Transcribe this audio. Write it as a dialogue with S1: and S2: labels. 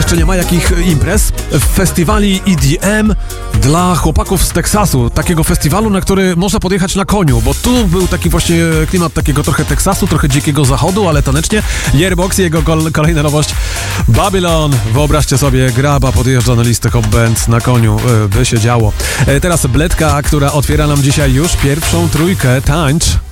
S1: jeszcze nie ma jakich imprez, festiwali EDM dla chłopaków z Teksasu. Takiego festiwalu, na który można podjechać na koniu, bo tu był taki właśnie klimat takiego trochę Teksasu, trochę dzikiego zachodu, ale tanecznie. Yearbox i jego kolejna nowość Babylon. Wyobraźcie sobie, Graba podjeżdża na listę Hot Band na koniu. By się działo. Teraz Bledka, która otwiera nam dzisiaj już pierwszą trójkę. Tańcz.